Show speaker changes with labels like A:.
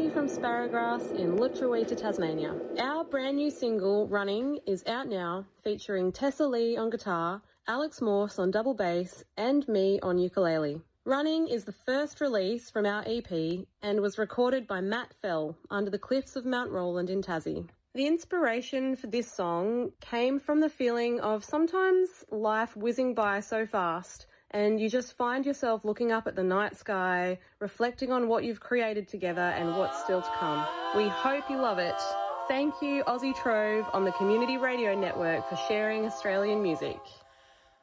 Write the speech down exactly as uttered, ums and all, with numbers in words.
A: you from Sparrowgrass in Lutruwita, Tasmania. Our brand new single, Running, is out now, featuring Tessa Lee on guitar, Alex Morse on double bass, and me on ukulele. Running is the first release from our E P and was recorded by Matt Fell under the cliffs of Mount Roland in Tassie. The inspiration for this song came from the feeling of sometimes life whizzing by so fast and you just find yourself looking up at the night sky, reflecting on what you've created together and what's still to come. We hope you love it. Thank you, Aussie Trove on the Community Radio Network, for sharing Australian music.